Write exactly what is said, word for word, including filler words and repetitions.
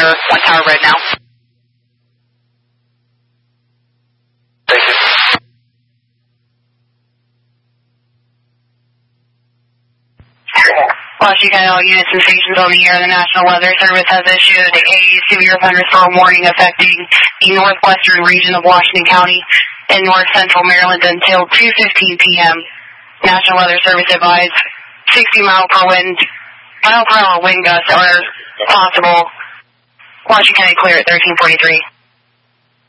Weather, one tower red now. Thank you. Washington County, all units and stations on the air. The National Weather Service has issued a severe thunderstorm warning affecting the northwestern region of Washington County and north central Maryland until two fifteen p.m. National Weather Service advised sixty mile per wind, mile per hour wind gusts are possible. Washington County clear at thirteen forty-three.